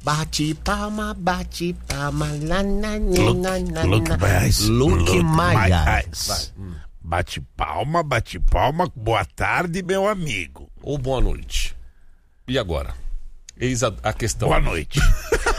Bate palma, na, Luke Maia. Bate palma, boa tarde, meu amigo. Ou boa noite. E agora? Eis a questão. Boa noite.